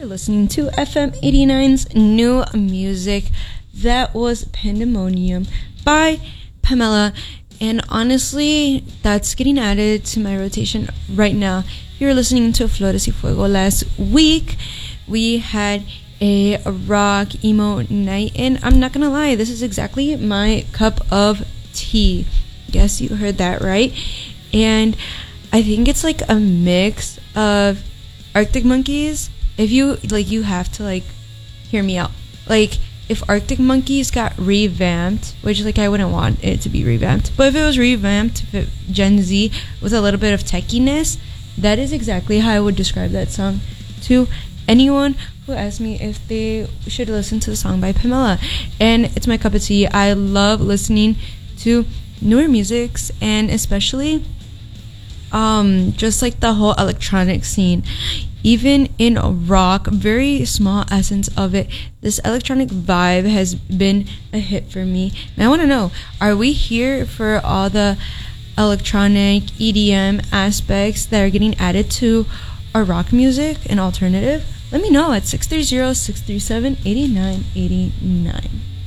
listening to FM 89's new music. That was Pandemonium by Pamela. And honestly, that's getting added to my rotation right now. You're listening to Flores y Fuego. Last week, we had a rock emo night. And I'm not going to lie, this is exactly my cup of tea. Yes, you heard that right. And I think it's like a mix of Arctic Monkeys. If you like, you have to like hear me out. Like, if Arctic Monkeys got revamped, which like I wouldn't want it to be revamped, but if it was revamped, if it, Gen Z with a little bit of techiness, that is exactly how I would describe that song to anyone who asked me if they should listen to the song by Pamela. And it's my cup of tea. I love listening to newer musics, and especially just like the whole electronic scene. Even in rock, very small essence of it, this electronic vibe has been a hit for me. And I want to know, are we here for all the electronic EDM aspects that are getting added to our rock music and alternative? Let me know at 630-637-8989.